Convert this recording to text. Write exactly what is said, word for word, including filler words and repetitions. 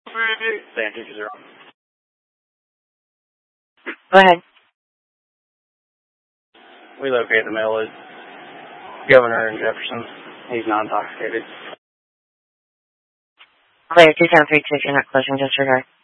San two zero. Go ahead. We located the male at Governor and Jefferson. He's not intoxicated. Clear two seven three two, if you're not closing, disregard.